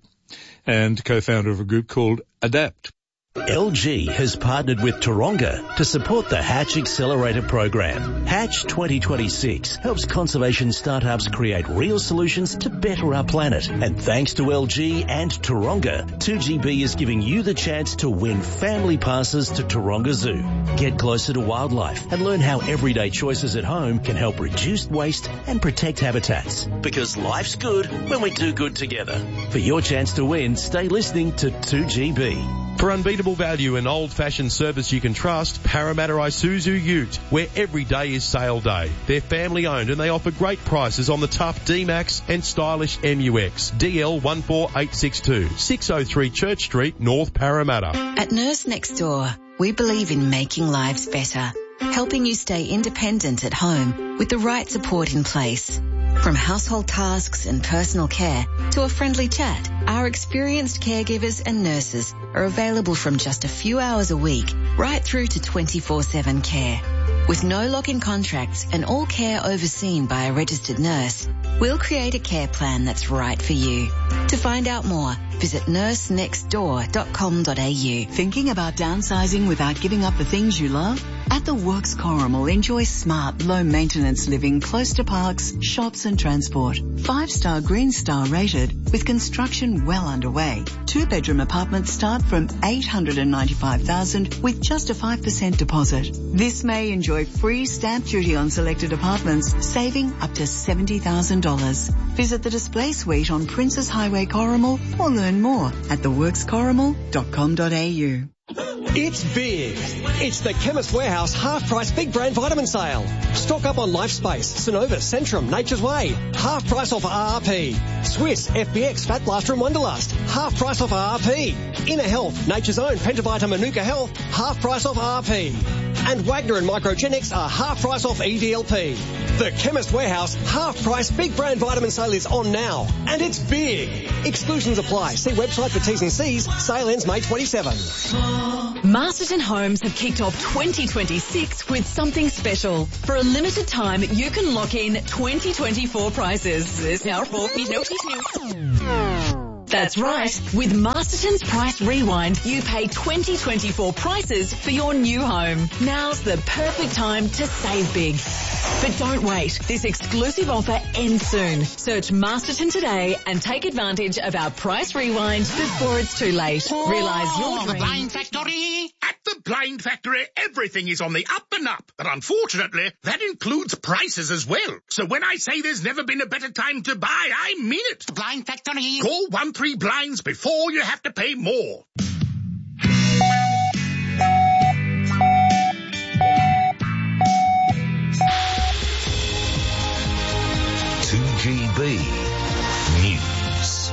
and co-founder of a group called Adapt. L G has partnered with Taronga to support the Hatch Accelerator program. Hatch twenty twenty-six helps conservation startups create real solutions to better our planet. And thanks to L G and Taronga, two G B is giving you the chance to win family passes to Taronga Zoo. Get closer to wildlife and learn how everyday choices at home can help reduce waste and protect habitats. Because life's good when we do good together. For your chance to win, stay listening to two G B. For unbeatable value and old-fashioned service you can trust, Parramatta Isuzu Ute, where every day is sale day. They're family-owned and they offer great prices on the tough D-Max and stylish M U X. D L one four eight six two, six oh three Church Street, North Parramatta. At Nurse Next Door, we believe in making lives better, helping you stay independent at home with the right support in place. From household tasks and personal care to a friendly chat, our experienced caregivers and nurses are available from just a few hours a week right through to twenty-four seven care. With no lock-in contracts and all care overseen by a registered nurse, we'll create a care plan that's right for you. To find out more, visit nurse next door dot com dot a u. Thinking about downsizing without giving up the things you love? At the Works Corrimal, enjoy smart, low-maintenance living close to parks, shops and transport. Five-star Green Star rated with construction well underway. Two-bedroom apartments start from eight hundred ninety-five thousand dollars with just a five percent deposit. This May, enjoy free stamp duty on selected apartments, saving up to seventy thousand dollars. Visit the display suite on Princes Highway Corrimal or learn more at the works corrimal dot com dot a u. It's big. It's the Chemist Warehouse half-price big brand vitamin sale. Stock up on LifeSpace, Synovus, Centrum, Nature's Way. Half price off R R P. Swiss, F B X, Fat Blaster and Wonderlust. Half price off R R P. Inner Health, Nature's Own, Pentavita Manuka Health. Half price off R R P. And Wagner and Microgenics are half price off E D L P. The Chemist Warehouse half price big brand vitamin sale is on now. And it's big. Exclusions apply. See website for T's and C's. Sale ends May twenty-seventh. Masterton Homes have kicked off twenty twenty-six with something special. For a limited time, you can lock in twenty twenty-four prices. There's now four notice new. That's right. With Masterton's Price Rewind, you pay twenty twenty-four prices for your new home. Now's the perfect time to save big. But don't wait. This exclusive offer ends soon. Search Masterton today and take advantage of our Price Rewind before it's too late. Realise your Oh, the Blind Factory! At the Blind Factory, everything is on the up and up. But unfortunately, that includes prices as well. So when I say there's never been a better time to buy, I mean it. The Blind Factory. Call one three blinds before you have to pay more. two G B News.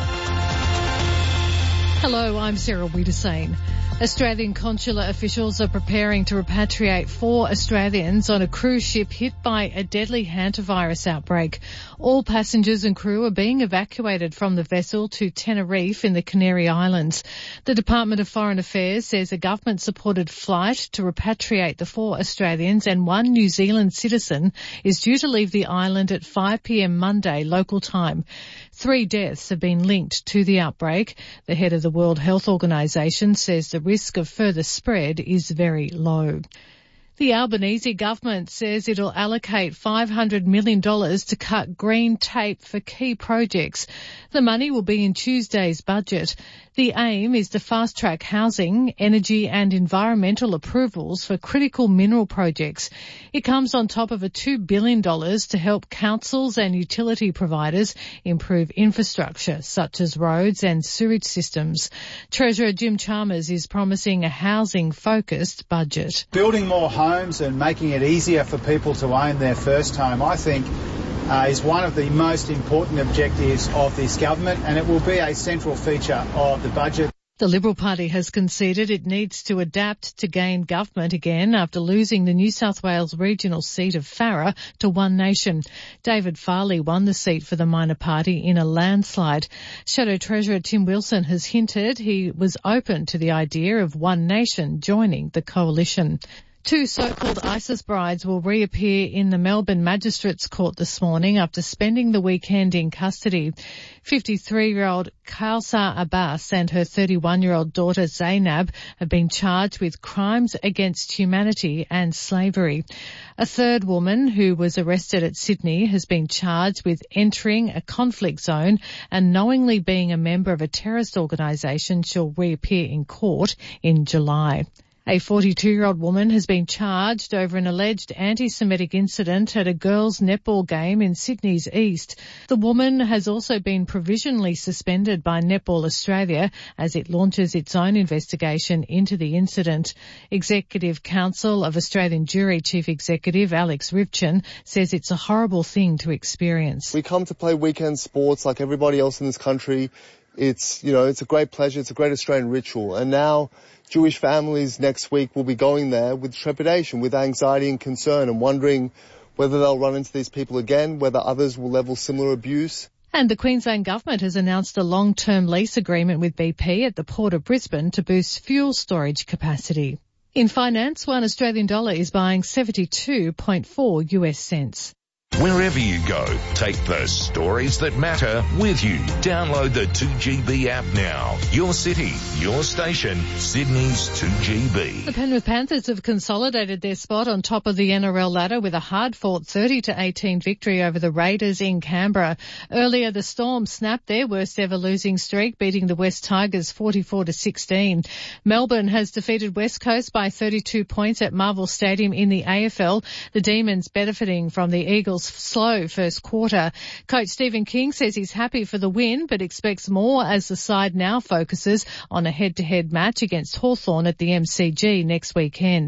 Hello, I'm Sarah Wiedersane. Australian consular officials are preparing to repatriate four Australians on a cruise ship hit by a deadly hantavirus outbreak. All passengers and crew are being evacuated from the vessel to Tenerife in the Canary Islands. The Department of Foreign Affairs says a government-supported flight to repatriate the four Australians and one New Zealand citizen is due to leave the island at five p.m. Monday local time. Three deaths have been linked to the outbreak. The head of the World Health Organisation says the risk of further spread is very low. The Albanese government says it'll allocate five hundred million dollars to cut green tape for key projects. The money will be in Tuesday's budget. The aim is to fast-track housing, energy and environmental approvals for critical mineral projects. It comes on top of a two billion dollars to help councils and utility providers improve infrastructure such as roads and sewage systems. Treasurer Jim Chalmers is promising a housing-focused budget. Building more homes and making it easier for people to own their first home, I think, Uh, is one of the most important objectives of this government, and it will be a central feature of the budget. The Liberal Party has conceded it needs to adapt to gain government again after losing the New South Wales regional seat of Farrer to One Nation. David Farley won the seat for the minor party in a landslide. Shadow Treasurer Tim Wilson has hinted he was open to the idea of One Nation joining the coalition. Two so-called ISIS brides will reappear in the Melbourne Magistrates Court this morning after spending the weekend in custody. fifty-three-year-old Kausar Abbas and her thirty-one-year-old daughter Zainab have been charged with crimes against humanity and slavery. A third woman who was arrested at Sydney has been charged with entering a conflict zone and knowingly being a member of a terrorist organisation. She'll reappear in court in July. A forty-two-year-old woman has been charged over an alleged anti-Semitic incident at a girls' netball game in Sydney's East. The woman has also been provisionally suspended by Netball Australia as it launches its own investigation into the incident. Executive Council of Australian Jury Chief Executive Alex Rivchin says it's a horrible thing to experience. We come to play weekend sports like everybody else in this country. It's, you know, it's a great pleasure. It's a great Australian ritual. And now Jewish families next week will be going there with trepidation, with anxiety and concern, and wondering whether they'll run into these people again, whether others will level similar abuse. And the Queensland Government has announced a long-term lease agreement with B P at the Port of Brisbane to boost fuel storage capacity. In finance, one Australian dollar is buying seventy-two point four US cents. Wherever you go, take the stories that matter with you. Download the two G B app now. Your city, your station, Sydney's two G B. The Penrith Panthers have consolidated their spot on top of the N R L ladder with a hard-fought thirty to eighteen victory over the Raiders in Canberra. Earlier, the Storm snapped their worst-ever losing streak, beating the West Tigers forty-four to sixteen. Melbourne has defeated West Coast by thirty-two points at Marvel Stadium in the A F L. The Demons benefiting from the Eagles' slow first quarter. Coach Stephen King says he's happy for the win but expects more as the side now focuses on a head-to-head match against Hawthorn at the M C G next weekend.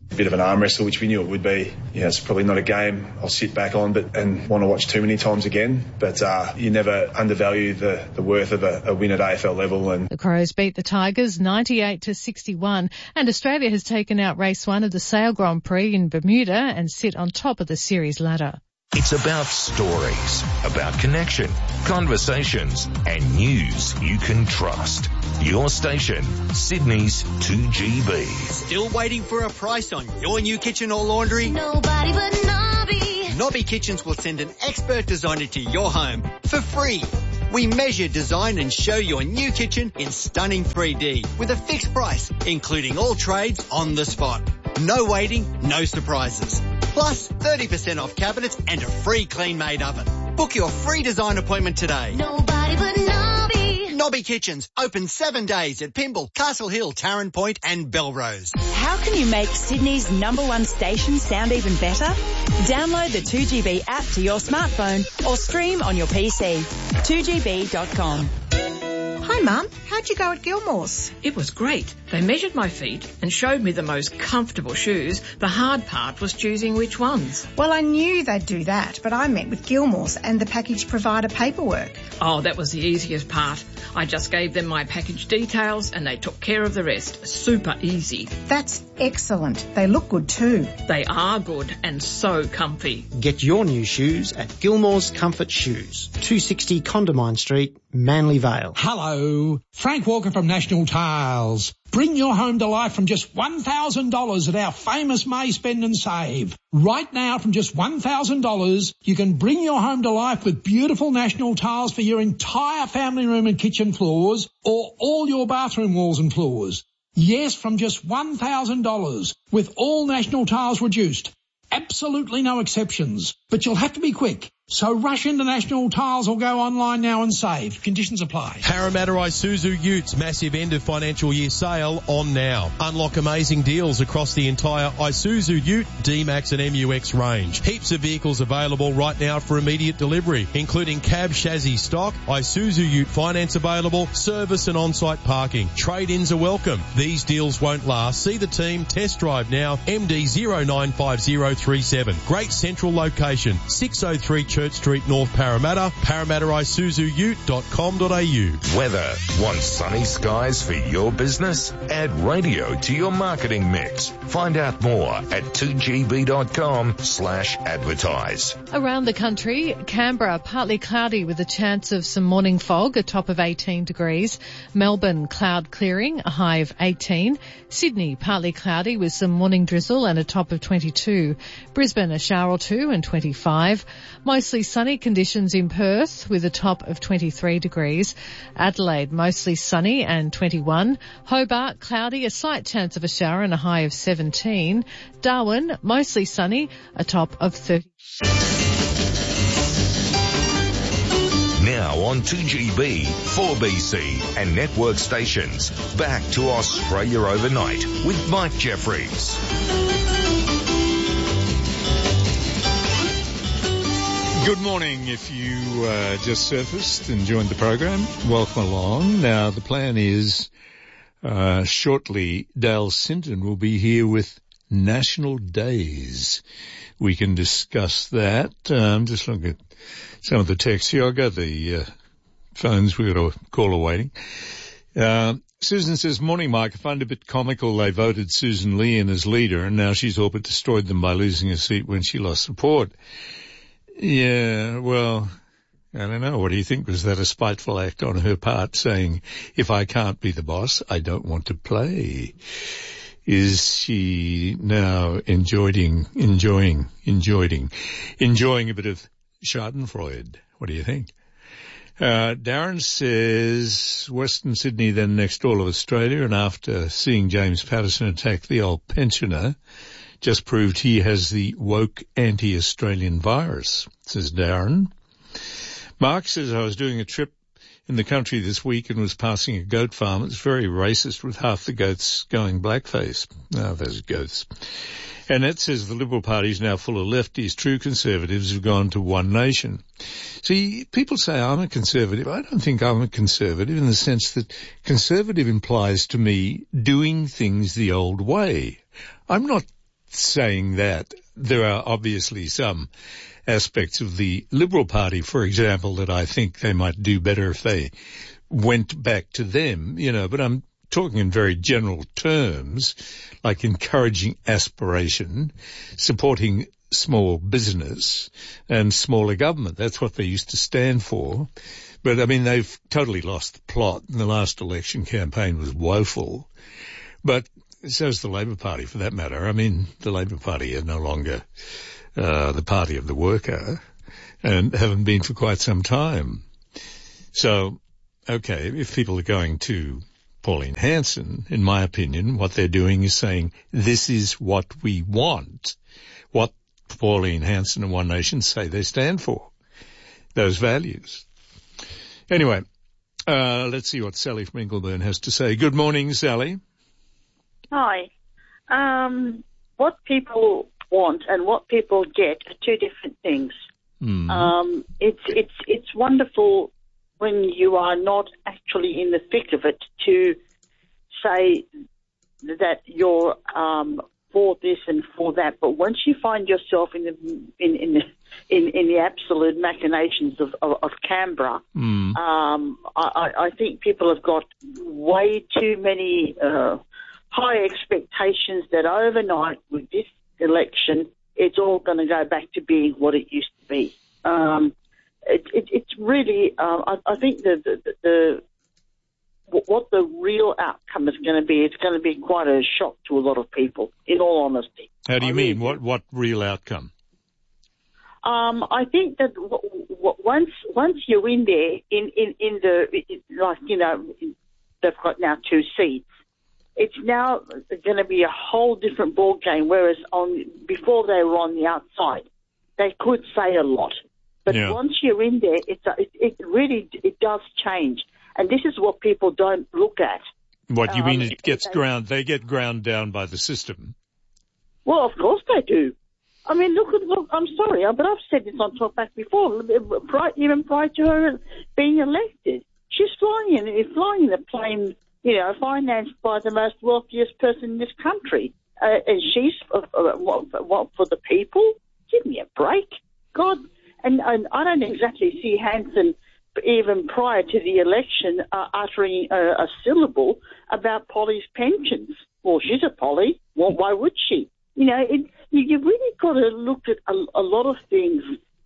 A bit of an arm wrestle, which we knew it would be. Yeah, it's probably not a game I'll sit back on but and want to watch too many times again. But uh, you never undervalue the, the worth of a, a win at A F L level. And the Crows beat the Tigers ninety-eight to sixty-one, and Australia has taken out race one of the Sail Grand Prix in Bermuda and sit on top of the series ladder. It's about stories, about connection, conversations, and news you can trust. Your station, Sydney's two G B. Still waiting for a price on your new kitchen or laundry? Nobody but Nobby. Nobby Kitchens will send an expert designer to your home for free. We measure, design and show your new kitchen in stunning three D with a fixed price, including all trades on the spot. No waiting, no surprises. Plus thirty percent off cabinets and a free clean-made oven. Book your free design appointment today. Nobody but Nobby. Nobby Kitchens, open seven days at Pymble, Castle Hill, Tarrant Point and Belrose. How can you make Sydney's number one station sound even better? Download the two G B app to your smartphone or stream on your P C. two G B dot com. Hi Mum, how'd you go at Gilmore's? It was great. They measured my feet and showed me the most comfortable shoes. The hard part was choosing which ones. Well, I knew they'd do that, but I met with Gilmore's and the package provider paperwork. Oh, that was the easiest part. I just gave them my package details and they took care of the rest. Super easy. That's excellent. They look good too. They are good and so comfy. Get your new shoes at Gilmore's Comfort Shoes, two sixty Condamine Street, Manly Vale. Hello, Frank Walker from National Tiles. Bring your home to life from just one thousand dollars at our famous May Spend and Save. Right now, from just one thousand dollars, you can bring your home to life with beautiful National Tiles for your entire family room and kitchen floors or all your bathroom walls and floors. Yes, from just one thousand dollars with all National Tiles reduced. Absolutely no exceptions, but you'll have to be quick. So rush into National Tiles or go online now and save. Conditions apply. Parramatta Isuzu Utes massive end of financial year sale on now. Unlock amazing deals across the entire Isuzu Ute, D-Max and M U X range. Heaps of vehicles available right now for immediate delivery, including cab chassis stock, Isuzu Ute finance available, service and on-site parking. Trade-ins are welcome. These deals won't last. See the team, test drive now, M D zero nine five zero three seven. Great central location, six oh three Church Street, North Parramatta, parramatta isuzu ute dot com dot a u. Weather. Want sunny skies for your business? Add radio to your marketing mix. Find out more at two G B dot com slash advertise. Around the country, Canberra, partly cloudy with a chance of some morning fog, a top of eighteen degrees. Melbourne, cloud clearing, a high of eighteen. Sydney, partly cloudy with some morning drizzle and a top of twenty-two. Brisbane, a shower or two and twenty-five. Mostly sunny conditions in Perth with a top of twenty-three degrees. Adelaide, mostly sunny and twenty-one. Hobart, cloudy, a slight chance of a shower and a high of seventeen. Darwin, mostly sunny, a top of thirty. Now on two G B, four B C and network stations. Back to Australia Overnight with Mike Jeffries. Good morning. If you uh, just surfaced and joined the program, welcome along. Now, the plan is uh, shortly Dale Sinton will be here with National Days. We can discuss that. Um, just look at some of the texts here. I've got the uh, phones. We've got a caller waiting. Uh, Susan says, morning, Mike. I find it a bit comical they voted Susan Lee in as leader, and now she's all but destroyed them by losing a seat when she lost support. Yeah, well, I don't know. What do you think? Was that a spiteful act on her part, saying, if I can't be the boss, I don't want to play? Is she now enjoying, enjoying, enjoying, enjoying a bit of Schadenfreude? What do you think? Uh, Darren says, Western Sydney then next all of Australia, and after seeing James Patterson attack the old pensioner, just proved he has the woke anti-Australian virus, says Darren. Mark says, I was doing a trip in the country this week and was passing a goat farm. It's very racist with half the goats going blackface. Oh, those goats. Annette says the Liberal Party is now full of lefties. True conservatives have gone to One Nation. See, people say I'm a conservative. I don't think I'm a conservative in the sense that conservative implies to me doing things the old way. I'm not saying that. There are obviously some aspects of the Liberal Party, for example, that I think they might do better if they went back to them, you know, but I'm talking in very general terms, like encouraging aspiration, supporting small business and smaller government. That's what they used to stand for. But, I mean, they've totally lost the plot, and the last election campaign was woeful. But so's the Labor Party, for that matter. I mean, the Labor Party are no longer uh, the party of the worker and haven't been for quite some time. So, okay, if people are going to Pauline Hanson, in my opinion, what they're doing is saying, this is what we want, what Pauline Hanson and One Nation say they stand for, those values. Anyway, uh, let's see what Sally from Ingleburn has to say. Good morning, Sally. Hi. Um, what people want and what people get are two different things. Mm. Um, it's it's it's wonderful when you are not actually in the thick of it to say that you're um, for this and for that, but once you find yourself in the in in the, in, in the absolute machinations of, of, of Canberra, mm. um, I, I think people have got way too many uh, high expectations that overnight with this election, it's all going to go back to being what it used to be. Um, it, it, it's really, uh, I, I think the, the, the what the real outcome is going to be, it's going to be quite a shock to a lot of people, in all honesty. How do you I mean? mean, What what real outcome? Um, I think that w- w- once once you're in there, in, in, in the, in, like, you know, they've got now two seats, it's now going to be a whole different ball game, whereas on before they were on the outside, they could say a lot. But Yeah. once you're in there, it's a, it, it really it does change. And this is what people don't look at. What you Um, mean? It gets they- ground. They get ground down by the system. Well, of course they do. I mean, look at, look, I'm sorry, but I've said this on Talkback before, prior, even prior to her being elected. She's flying in, flying in a plane, you know, financed by the most wealthiest person in this country. Uh, and she's, uh, uh, what, what, for the people? Give me a break. God, and, and I don't exactly see Hanson, even prior to the election, uh, uttering a, a syllable about Polly's pensions. Well, she's a Polly. Well, why would she? You know, it, you, you've really got to look at a, a lot of things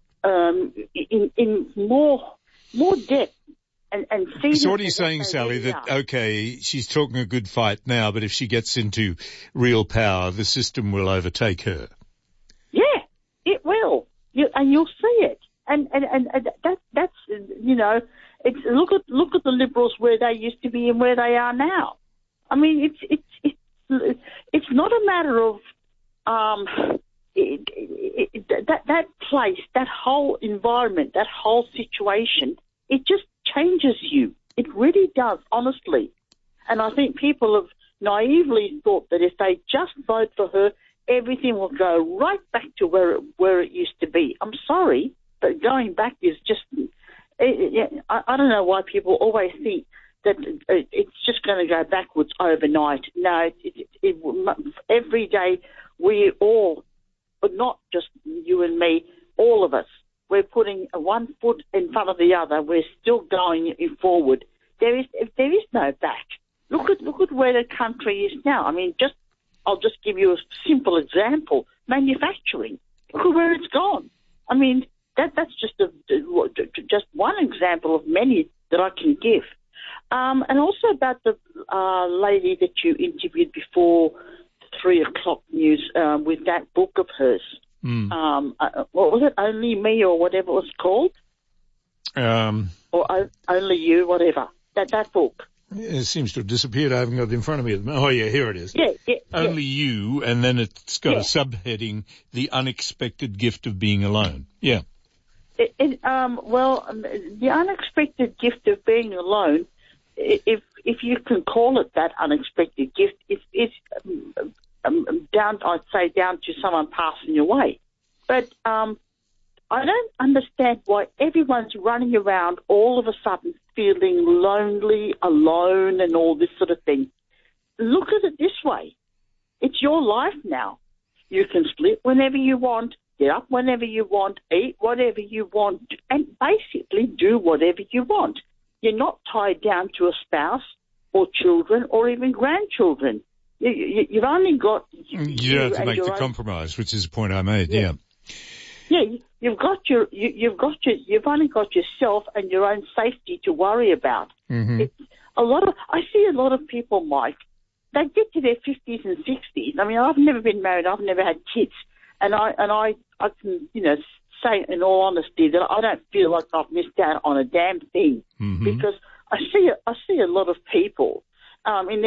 um, in, in more more depth and, and see. So them what are you for saying, they Sally, really that, are. okay, she's talking a good fight now, but if she gets into real power, the system will overtake her? Yeah, it will, you, and you'll see it. And and and, and that that's you know, it's look at look at the Liberals where they used to be and where they are now. I mean, it's it's it's it's not a matter of um it, it, it, that that place, that whole environment, that whole situation. It just changes you. It really does, honestly. And I think people have naively thought that if they just vote for her, everything will go right back to where it, where it used to be. I'm sorry, but going back is just, it, it, I, I don't know why people always think that it, it's just going to go backwards overnight. No, it, it, it, every day we all, but not just you and me, all of us, we're putting one foot in front of the other. We're still going forward. There is there is no back. Look at look at where the country is now. I mean, just I'll just give you a simple example: manufacturing. Look at where it's gone. I mean, that that's just a just one example of many that I can give. Um, and also about the uh, lady that you interviewed before three o'clock news uh, with that book of hers. Mm. Um, uh, what was it? Only Me or whatever it was called, Um, or o- Only You, whatever. That that book. it seems to have disappeared. I haven't got it in front of me. Oh, yeah, here it is. Yeah, yeah. Only You, and then it's got Yeah. a subheading, The Unexpected Gift of Being Alone. Yeah. It, it, um, well, um, the unexpected gift of being alone, i- if if you can call it that unexpected gift, it's, it's um, um, down, I'd say, down to someone passing away. But um, I don't understand why everyone's running around all of a sudden feeling lonely, alone, and all this sort of thing. Look at it this way. It's your life now. You can sleep whenever you want, get up whenever you want, eat whatever you want, and basically do whatever you want. You're not tied down to a spouse or children or even grandchildren. You, you, you've only got... You, you don't have to make the own... compromise, which is the point I made, yeah. Yeah, yeah you've got your, you, you've got your, you've only got yourself and your own safety to worry about. Mm-hmm. It's a lot of, I see a lot of people, Mike, they get to their fifties and sixties. I mean, I've never been married, I've never had kids, and I, and I, I can, you know, say in all honesty that I don't feel like I've missed out on a damn thing, mm-hmm. because I see, I see a lot of people, um, in their